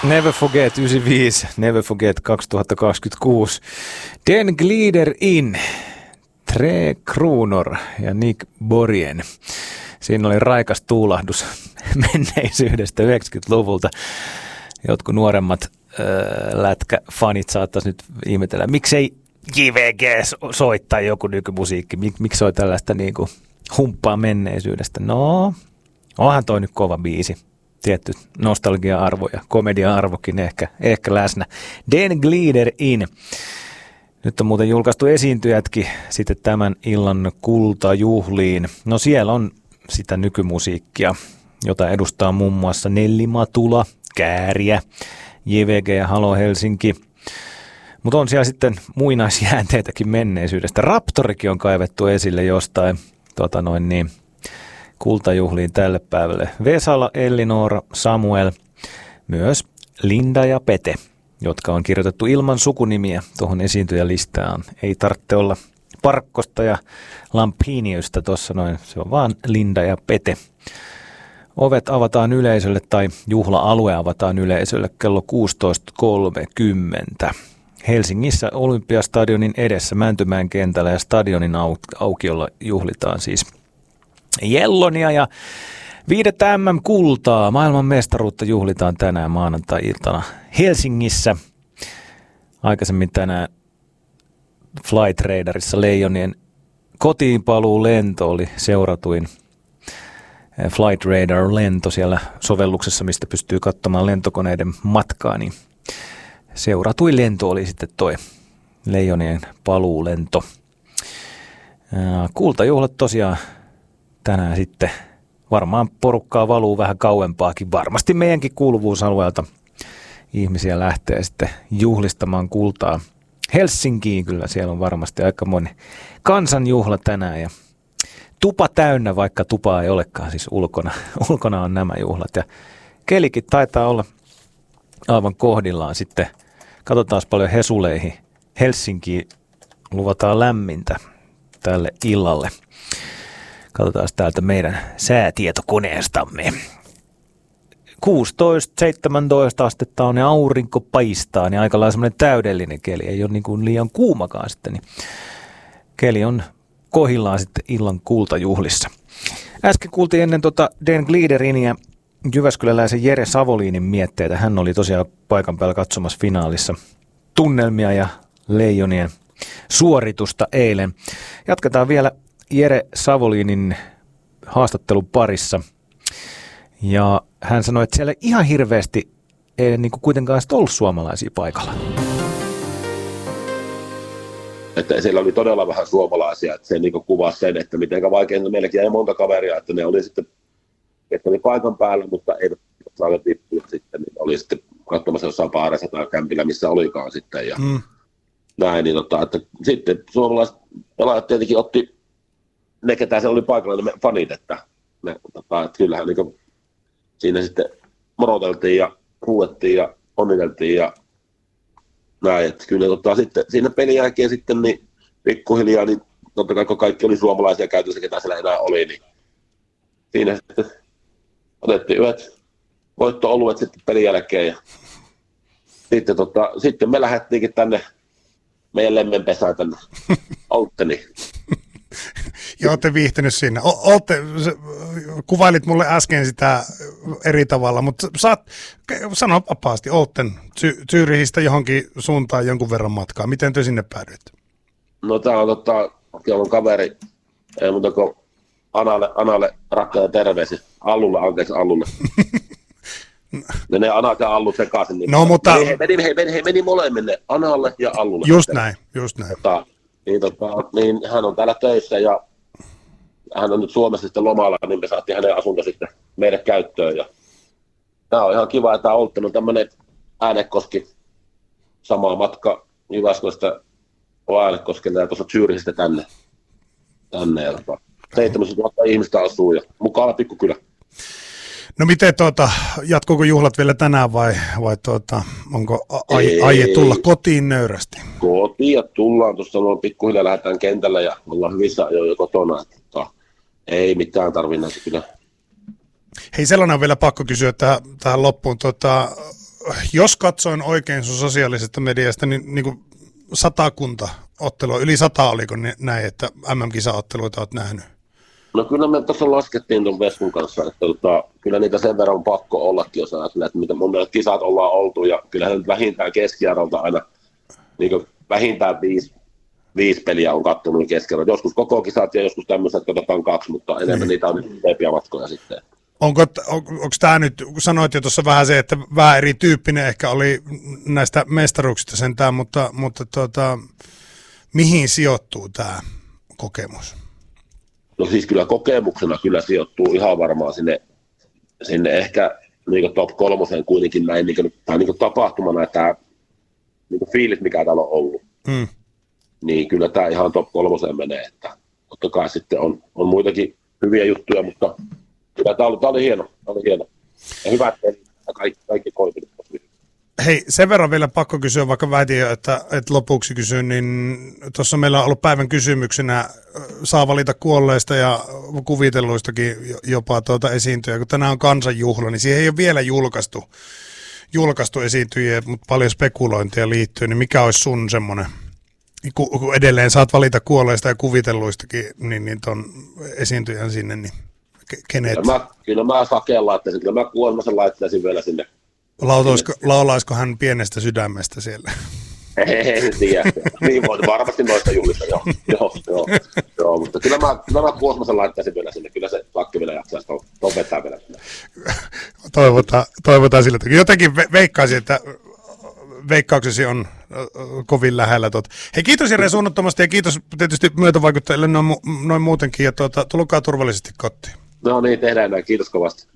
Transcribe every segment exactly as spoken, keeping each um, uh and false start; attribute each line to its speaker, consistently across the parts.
Speaker 1: Never Forget yhdeksänkymmentäviisi, Never Forget kaksituhattakaksikymmentäkuusi, Den Glider In, Tre Kronor ja Nick Borgen. Siinä oli raikas tuulahdus menneisyydestä yhdeksänkymmentäluvulta. Jotkut nuoremmat äh, lätkäfanit saattaisi nyt ihmetellä, miksei J V G soittaa joku nykymusiikki, Mik, miksi soi tällaista niin kuin humppaa menneisyydestä. No, onhan toi nyt kova biisi. Tietty nostalgia-arvo ja komedia-arvokin ehkä, ehkä läsnä. Den Glider In. Nyt on muuten julkaistu esiintyjätkin sitten tämän illan kultajuhliin. No siellä on sitä nykymusiikkia, jota edustaa muun muassa Nelli Matula, Kääriä, J V G ja Halo Helsinki. Mutta on siellä sitten muinaisjäänteitäkin menneisyydestä. Raptorikin on kaivettu esille jostain tota noin niin, kultajuhliin tälle päivälle. Vesala, Ellinora, Samuel, myös Linda ja Pete, jotka on kirjoitettu ilman sukunimiä tuohon esiintyjälistaan. Ei tarvitse olla Parkkosta ja Lampiniusta tuossa noin, se on vaan Linda ja Pete. Ovet avataan yleisölle tai juhla-alue avataan yleisölle kello kuusitoista kolmekymmentä. Helsingissä Olympiastadionin edessä Mäntymäen kentällä ja stadionin au- aukiolla juhlitaan siis Jellonia ja viidettä M M-kultaa. Maailman mestaruutta juhlitaan tänään maanantai-iltana Helsingissä. Aikaisemmin tänään Flight Radarissa Leijonien kotiinpaluu lento oli seuratuin Flight Radar-lento siellä sovelluksessa, mistä pystyy katsomaan lentokoneiden matkaa, niin seuratuin lento oli sitten toi Leijonien paluulento. Kultajuhlat tosiaan tänään sitten varmaan porukkaa valuu vähän kauempaakin. Varmasti meidänkin kuuluvuusalueelta ihmisiä lähtee sitten juhlistamaan kultaa. Helsinkiin kyllä, siellä on varmasti aikamoinen kansanjuhla tänään ja tupa täynnä, vaikka tupaa ei olekaan, siis ulkona, ulkona on nämä juhlat. Ja kelikin taitaa olla aivan kohdillaan sitten. Katsotaan paljon hesuleihin. Helsinkiin luvataan lämmintä tälle illalle. Katsotaan täältä meidän säätietokoneestamme. kuusitoista seitsemäntoista astetta on ja aurinko paistaa, niin aika lailla semmoinen täydellinen keli. Ei ole niin kuin liian kuumakaan sitten. Niin keli on kohillaan sitten illan kultajuhlissa. Äsken kuultiin ennen tota Den Gliderin ja jyväskyläläisen Jere Savoliinin mietteitä. Hän oli tosiaan paikan päällä katsomassa finaalissa tunnelmia ja Leijonien suoritusta eilen. Jatketaan vielä Jere Savoliinin haastattelun parissa. Ja hän sanoi, että siellä ihan hirveästi ei niin kuin kuitenkaan ollut suomalaisia paikalla.
Speaker 2: Että siellä oli todella vähän suomalaisia, että se niin kuin kuvasi sen, että miten vaikea meilläkin jäi monta kaveria, että ne oli sitten, että oli paikan päällä, mutta eivät saaneet lippuja sitten, niin oli sitten katsomassa jossain baarissa tai kämpillä, missä olikaan sitten ja mm. näin, niin tota, että sitten suomalaiset pelaajat tietenkin otti ne, ketä siellä oli paikalla, ne fanit, että, ne, tota, että kyllähän niin kuin siinä sitten moroteltiin ja huuettiin ja onniteltiin ja näin, että kyllä tota, sitten siinä pelin jälkeen sitten niin pikkuhiljaa, niin totta kai kun kaikki oli suomalaisia käytössä, ketä siellä enää oli, niin siinä sitten otettiin yhdet voitto-oluet sitten pelin jälkeen ja sitten, tota, sitten me lähdettiinkin tänne meidän lemmenpesään tänne Oltteniin.
Speaker 3: Ja olette viihtynyt siinä. O- olette, kuvailit mulle äsken sitä eri tavalla, mutta saat sanoa vapaasti, Olten Zyrihistä johonkin suuntaan jonkun verran matkaa. Miten te sinne päädyitte?
Speaker 2: No tää on tota, on kaveri, ei muuta kuin Analle, Analle rakkaita terveisiä. Allulle, anteeksi Allulle. Menee Anat ja Allu sekaisin. Niin
Speaker 3: no mutta...
Speaker 2: He meni, he, meni, he meni molemmille, Analle ja Allulle.
Speaker 3: Just näin, just näin.
Speaker 2: Tota, niin, tota, niin hän on täällä töissä ja hän on nyt Suomessa sitten lomalla, niin me saatiin hänen asunto sitten meille käyttöön. Ja tämä on ihan kiva, että tämä Oltten on tämmöinen Äänekoski, sama matka Jyväskylästä Äänekoskelle ja tuossa Zyrihistä tänne. tänne ja tota, seitsemäntuhatta ihmistä asuu ja mukana pikkukylä.
Speaker 3: No miten tuota, jatkuuko juhlat vielä tänään vai, vai tuota, onko ai, aie tulla kotiin nöyrästi?
Speaker 2: Kotiin ja tullaan, tuossa on pikkuhiljaa lähdetään kentällä ja ollaan hyvissä ajoin jo kotona. Että, ei mitään tarvitse kyllä.
Speaker 3: Hei, sellainen on vielä pakko kysyä tähän, tähän loppuun. Tuota, jos katsoin oikein sun sosiaalisesta mediasta, niin, niin kuin satakunta ottelua, yli sata oliko näin, että M M-kisaotteluita olet nähnyt?
Speaker 2: No kyllä me tuossa laskettiin tuon Veskun kanssa, että tota, kyllä niitä sen verran on pakko ollakin, jos ajatellaan, että mitä mun mielestä kisat ollaan oltu, ja kyllähän nyt vähintään keskiarvolta aina niin kuin vähintään viisi, viisi peliä on kattonut keskiarvolta. Joskus koko kisat ja joskus tämmöiset, että katsotaan kaksi, mutta enemmän mm. niitä on nyt teepiä matkoja sitten.
Speaker 3: Onko, on, onko tämä nyt, kun sanoit jo tuossa vähän se, että vähän erityyppinen ehkä oli näistä mestaruuksista sentään, mutta, mutta tuota, mihin sijoittuu tämä kokemus?
Speaker 2: No siis kyllä kokemuksena kyllä sijoittuu ihan varmaan sinne, sinne ehkä niin top kolmoseen kuitenkin näin, niin kuin, tai niin tapahtumana tämä niin fiilit, mikä täällä on ollut. Mm. Niin kyllä tämä ihan top kolmoseen menee, että totta kai sitten on, on muitakin hyviä juttuja, mutta kyllä tämä oli, tämä oli hieno, tämä oli hieno. Ja hyvä, että kaikki, kaikki koitunut.
Speaker 3: Hei, sen verran vielä pakko kysyä, vaikka väitin jo, että, että lopuksi kysyn, niin tuossa meillä on ollut päivän kysymyksenä, saa valita kuolleista ja kuvitelluistakin jopa tuota esiintyjä. Kun tänään on kansanjuhla, niin siihen ei ole vielä julkaistu, julkaistu esiintyjiä, mutta paljon spekulointia liittyy, niin mikä olisi sun semmoinen, kun edelleen saat valita kuolleista ja kuvitelluistakin, niin, niin ton esiintyjän sinne, niin kenet?
Speaker 2: Kyllä mä, kyllä mä sakeen laittaisin, kyllä mä kuolmasen laittaisin vielä sinne.
Speaker 3: Laulaisiko, laulaisiko hän pienestä sydämestä siellä?
Speaker 2: En tiedä. Niin voi, varmasti noista juhlista, joo. joo, joo, joo mutta kyllä mä, kyllä mä Kuosmasen laittaisin vielä sinne. Kyllä se lakki vielä jaksaisi lopettaa vielä sinne.
Speaker 3: Toivotaan, toivotaan sillä. Jotenkin ve- veikkaisin, että veikkauksesi on kovin lähellä. Tuota. Hei, kiitos Jere suunnattomasti ja kiitos tietysti myötävaikuttajille noin, noin muutenkin. Ja tuota, tulkaa turvallisesti kotiin.
Speaker 2: No niin, tehdään näin. Kiitos kovasti.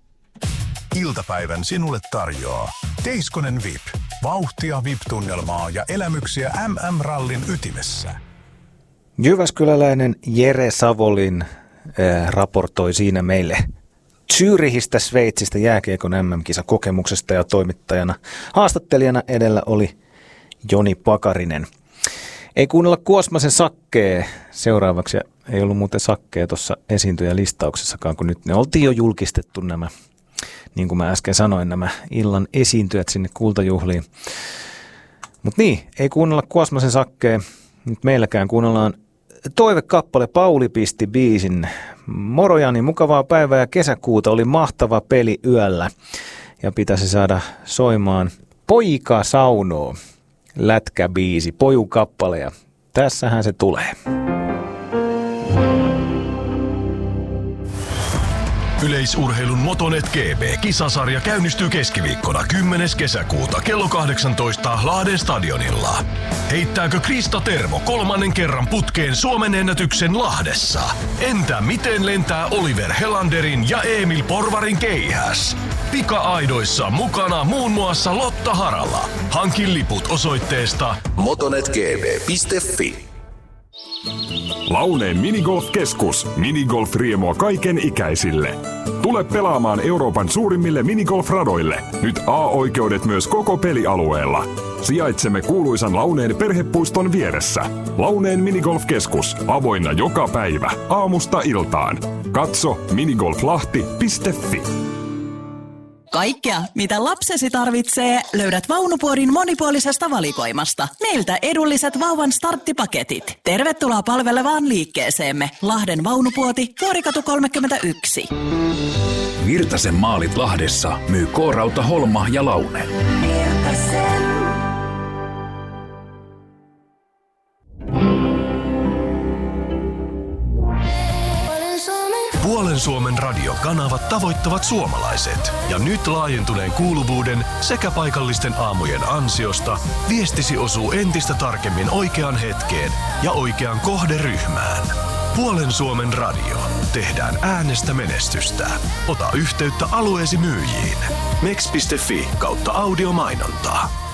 Speaker 4: Iltapäivän sinulle tarjoaa Teiskonen V I P. Vauhtia, V I P-tunnelmaa ja elämyksiä M M-rallin ytimessä.
Speaker 1: Jyväskyläläinen Jere Savolin äh, raportoi siinä meille Zürihistä, Sveitsistä jääkiekon M M-kisakokemuksesta ja toimittajana. Haastattelijana edellä oli Joni Pakarinen. Ei kuunnella Kuosmasen Sakkee seuraavaksi, ja ei ollut muuten Sakkea tuossa esiintyjälistauksessakaan, kun nyt ne oltiin jo julkistettu nämä. Niin kuin mä äsken sanoin, nämä illan esiintyjät sinne kultajuhliin. Mutta niin, ei kuunnella Kuosmasen Sakkeen. Nyt meilläkään kuunnellaan toivekappale. Pauli pisti biisin. Moro Jani, mukavaa päivää ja kesäkuuta. Oli mahtava peli yöllä. Ja pitäisi saada soimaan Poika saunoo. Lätkäbiisi, Pojukappale. Ja tässähän se tulee.
Speaker 4: Yleisurheilun Motonet G B-kisasarja käynnistyy keskiviikkona kymmenes kesäkuuta kello kahdeksantoista Lahden stadionilla. Heittääkö Krista Tervo kolmannen kerran putkeen Suomen ennätyksen Lahdessa? Entä miten lentää Oliver Helanderin ja Emil Porvarin keihäs? Pika-aidoissa mukana muun muassa Lotta Harala. Hankin liput osoitteesta motonetgb piste fi.
Speaker 5: Launeen minigolf-keskus. Minigolf-riemua kaiken ikäisille. Tule pelaamaan Euroopan suurimmille minigolf-radoille. Nyt A-oikeudet myös koko pelialueella. Sijaitsemme kuuluisan Launeen perhepuiston vieressä. Launeen minigolf-keskus. Avoinna joka päivä. Aamusta iltaan. Katso minigolflahti piste fi.
Speaker 6: Kaikkea, mitä lapsesi tarvitsee, löydät Vaunupuodin monipuolisesta valikoimasta. Meiltä edulliset vauvan starttipaketit. Tervetuloa palvelevaan liikkeeseemme. Lahden Vaunupuoti, Vuorikatu kolmekymmentäyksi.
Speaker 7: Virtasen maalit Lahdessa myy K-Rauta Holma ja Laune. Virtasen.
Speaker 4: Puolen Suomen radiokanavat tavoittavat suomalaiset. Ja nyt laajentuneen kuuluvuuden sekä paikallisten aamujen ansiosta viestisi osuu entistä tarkemmin oikeaan hetkeen ja oikeaan kohderyhmään. Puolen Suomen radio. Tehdään äänestä menestystä. Ota yhteyttä alueesi myyjiin. meks piste fi kautta audiomainontaa.